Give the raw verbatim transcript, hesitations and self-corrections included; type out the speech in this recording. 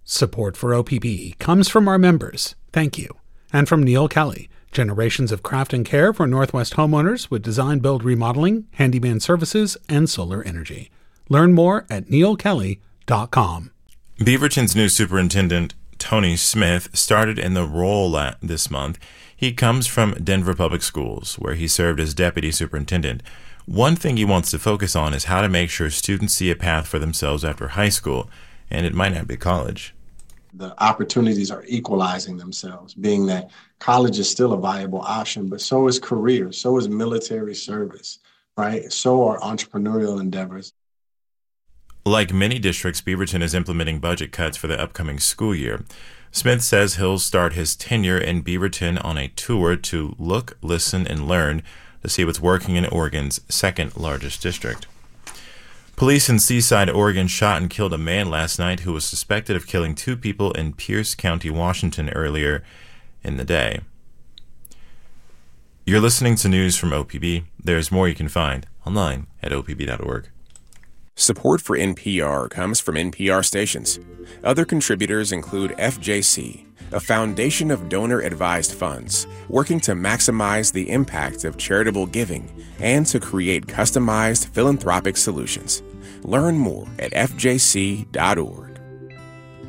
Support for O P B comes from our members. Thank you. And from Neil Kelly, generations of craft and care for Northwest homeowners with design, build, remodeling, handyman services, and solar energy. Learn more at neil kelly dot com. Beaverton's new superintendent, Tony Smith, started in the role this month. He comes from Denver Public Schools, where he served as deputy superintendent. One thing he wants to focus on is how to make sure students see a path for themselves after high school, and it might not be college. The opportunities are equalizing themselves, being that college is still a viable option, but so is career, so is military service, right? So are entrepreneurial endeavors. Like many districts, Beaverton is implementing budget cuts for the upcoming school year. Smith says he'll start his tenure in Beaverton on a tour to look, listen, and learn to see what's working in Oregon's second largest district. Police in Seaside, Oregon shot and killed a man last night who was suspected of killing two people in Pierce County, Washington earlier in the day. You're listening to news from O P B. There's more you can find online at o p b dot org. Support for N P R comes from N P R stations. Other contributors include F J C, a foundation of donor-advised funds working to maximize the impact of charitable giving and to create customized philanthropic solutions. Learn more at f j c dot org.